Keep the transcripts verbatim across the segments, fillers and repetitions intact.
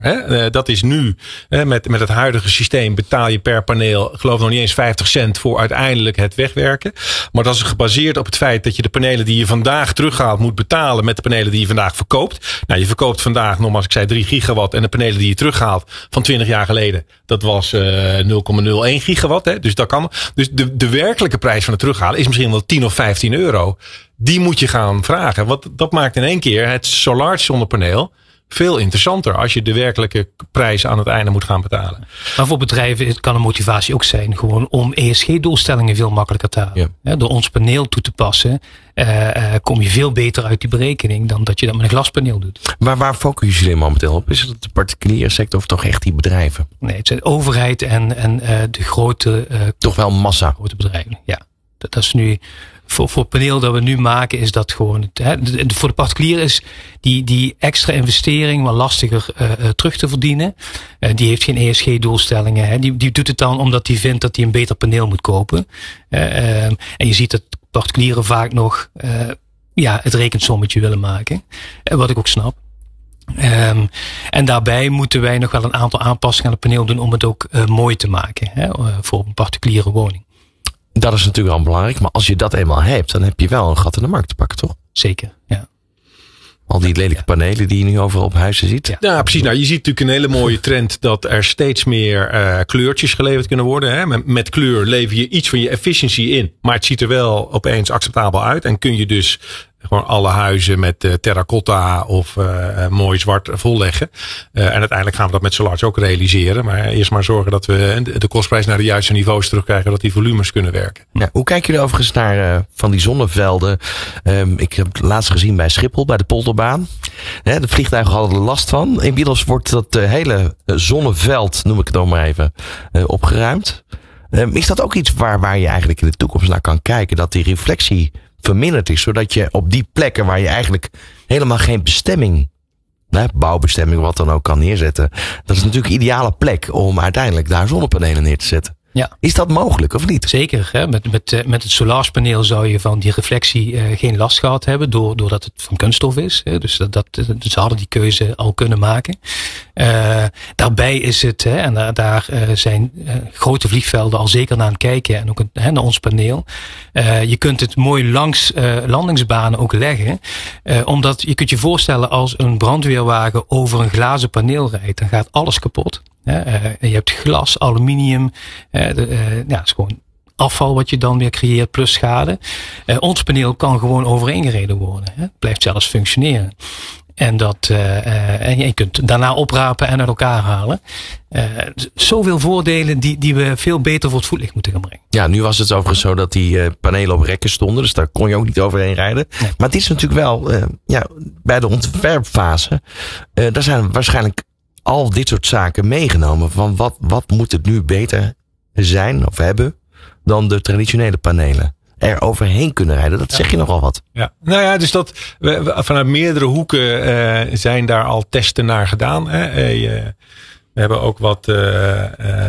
Hè? Uh, dat is nu, uh, met, met het huidige systeem betaal je per paneel, geloof ik nog niet eens vijftig cent voor uiteindelijk het wegwerken. Maar dat is gebaseerd op het feit dat je de panelen die je vandaag terughaalt moet betalen met de panelen die je vandaag verkoopt. Nou, je verkoopt vandaag, nogmaals, ik zei drie gigawatt en de panelen die je terughaalt van twintig jaar geleden, dat was uh, nul komma nul één gigawatt. Hè? Dus dat kan. Dus de, de werkelijke prijs van het terughalen is misschien wel tien of vijftien euro. Die moet je gaan vragen. Want dat maakt in één keer het Solar zonnepaneel veel interessanter als je de werkelijke prijs aan het einde moet gaan betalen. Maar voor bedrijven kan een motivatie ook zijn gewoon om E S G-doelstellingen veel makkelijker te halen. Ja. Door ons paneel toe te passen uh, uh, kom je veel beter uit die berekening dan dat je dat met een glaspaneel doet. Maar waar focussen jullie momenteel op? Is het de particuliere sector of toch echt die bedrijven? Nee, het zijn de overheid en, en uh, de grote... Uh, toch wel massa. Grote bedrijven, ja. Dat, dat is nu... Voor, voor het paneel dat we nu maken is dat gewoon... Hè, voor de particulier is die, die extra investering wel lastiger uh, uh, terug te verdienen. Uh, die heeft geen E S G-doelstellingen. Hè. Die, die doet het dan omdat hij vindt dat hij een beter paneel moet kopen. Uh, uh, en je ziet dat particulieren vaak nog uh, ja, het rekensommetje willen maken. Uh, wat ik ook snap. Um, en daarbij moeten wij nog wel een aantal aanpassingen aan het paneel doen om het ook uh, mooi te maken. Hè, uh, voor een particuliere woning. Dat is natuurlijk al belangrijk, maar als je dat eenmaal hebt, dan heb je wel een gat in de markt te pakken, toch? Zeker, ja. Al die lelijke panelen die je nu overal op huizen ziet. Ja, ja precies. Nou, je ziet natuurlijk een hele mooie trend dat er steeds meer uh, kleurtjes geleverd kunnen worden. Hè. Met, met kleur lever je iets van je efficiency in, maar het ziet er wel opeens acceptabel uit. En kun je dus gewoon alle huizen met uh, terracotta of uh, mooi zwart volleggen. Uh, en uiteindelijk gaan we dat met Solarz ook realiseren. Maar eerst maar zorgen dat we de kostprijs naar de juiste niveaus terugkrijgen. Dat die volumes kunnen werken. Ja, hoe kijken jullie overigens naar uh, van die zonnevelden? Um, ik heb het laatst gezien bij Schiphol, bij de Polderbaan. Hè, de vliegtuigen hadden er last van. Inmiddels wordt dat uh, hele zonneveld, noem ik het dan maar even, uh, opgeruimd. Um, is dat ook iets waar, waar je eigenlijk in de toekomst naar kan kijken? Dat die reflectie verminderd is, zodat je op die plekken waar je eigenlijk helemaal geen bestemming, hè, bouwbestemming, wat dan ook kan neerzetten. Dat is natuurlijk een ideale plek om uiteindelijk daar zonnepanelen neer te zetten. Ja. Is dat mogelijk of niet? Zeker. Hè? Met, met, met het Solarspaneel zou je van die reflectie uh, geen last gehad hebben, door, doordat het van kunststof is. Hè? Dus, dat, dat, dus ze hadden die keuze al kunnen maken. Uh, daarbij is het, hè, en daar, daar uh, zijn uh, grote vliegvelden al zeker naar aan het kijken, en ook een, hè, naar ons paneel. Uh, je kunt het mooi langs uh, landingsbanen ook leggen, uh, omdat je kunt je voorstellen als een brandweerwagen over een glazen paneel rijdt, dan gaat alles kapot. Ja, uh, je hebt glas, aluminium, uh, de, uh, ja, het is gewoon afval wat je dan weer creëert plus schade. Uh, ons paneel kan gewoon overeengereden worden. Hè. Het blijft zelfs functioneren. En, dat, uh, uh, en je kunt daarna oprapen en uit elkaar halen. Uh, zoveel voordelen die, die we veel beter voor het voetlicht moeten gaan brengen. Ja, nu was het overigens zo dat die uh, panelen op rekken stonden. Dus daar kon je ook niet overheen rijden. Nee. Maar het is natuurlijk wel, uh, ja, bij de ontwerpfase, uh, daar zijn waarschijnlijk al dit soort zaken meegenomen. Van wat, wat moet het nu beter zijn of hebben dan de traditionele panelen? Er overheen kunnen rijden, dat zeg je nogal wat. Ja, nou ja, dus dat we, vanuit meerdere hoeken uh, zijn daar al testen naar gedaan. Hè. Uh, we hebben ook wat uh, uh,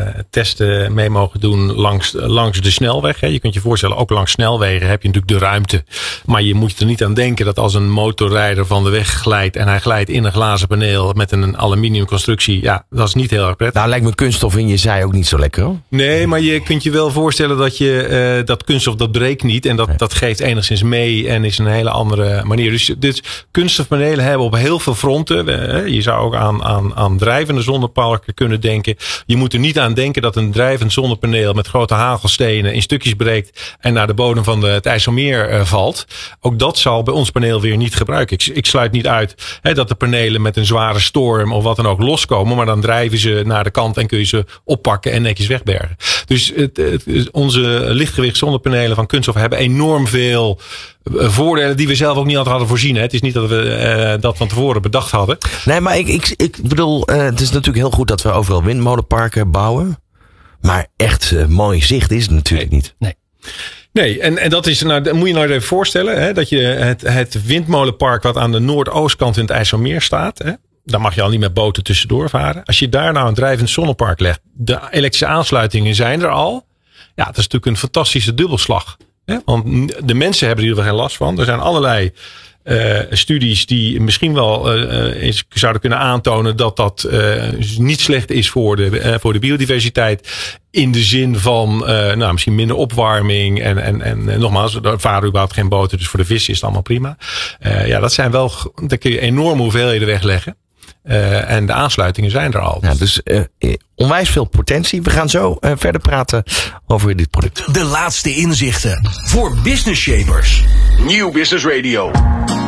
testen mee mogen doen langs, langs de snelweg. Hè. Je kunt je voorstellen, ook langs snelwegen heb je natuurlijk de ruimte. Maar je moet er niet aan denken dat als een motorrijder van de weg glijdt en hij glijdt in een glazen paneel met een aluminium constructie. Ja, dat is niet heel erg prettig. Nou, lijkt me kunststof in je zij ook niet zo lekker, hoor. Nee, maar je kunt je wel voorstellen dat je uh, dat kunststof dat breekt niet. En dat, nee. dat geeft enigszins mee en is een hele andere manier. Dus, dus kunststofpanelen hebben op heel veel fronten. Uh, je zou ook aan, aan, aan drijvende zonneparken kunnen denken. Je moet er niet aan denken dat een drijvend zonnepaneel met grote hagelstenen in stukjes breekt en naar de bodem van de, het IJsselmeer uh, valt. Ook dat zal bij ons paneel weer niet gebruiken. Ik, ik sluit niet uit hè, dat de panelen met een zware storm of wat dan ook loskomen, maar dan drijven ze naar de kant en kun je ze oppakken en netjes wegbergen. Dus het, het, onze lichtgewicht zonnepanelen van kunststof hebben enorm veel voordelen die we zelf ook niet altijd hadden voorzien. Hè. Het is niet dat we uh, dat van tevoren bedacht hadden. Nee, maar ik, ik, ik bedoel, uh, het is natuurlijk heel goed dat we overal windmolenparken bouwen. Maar echt uh, mooi zicht is het natuurlijk nee. niet. Nee. Nee, en, en dat is, nou, dat moet je nou even voorstellen, hè, dat je het, het windmolenpark wat aan de noordoostkant in het IJsselmeer staat, hè, daar mag je al niet met boten tussendoor varen. Als je daar nou een drijvend zonnepark legt, de elektrische aansluitingen zijn er al. Ja, dat is natuurlijk een fantastische dubbelslag. Hè, want de mensen hebben er hier wel geen last van. Er zijn allerlei uh, studies die misschien wel uh, is, zouden kunnen aantonen dat dat uh, niet slecht is voor de, uh, voor de biodiversiteit. In de zin van uh, nou, misschien minder opwarming. En, en, en, en nogmaals, er varen überhaupt geen boten. Dus voor de vissen is het allemaal prima. Uh, ja, dat zijn wel, daar kun je enorme hoeveelheden wegleggen. Uh, en de aansluitingen zijn er al. Ja, dus uh, onwijs veel potentie. We gaan zo uh, verder praten over dit product. De laatste inzichten voor business shapers. Nieuw Business Radio.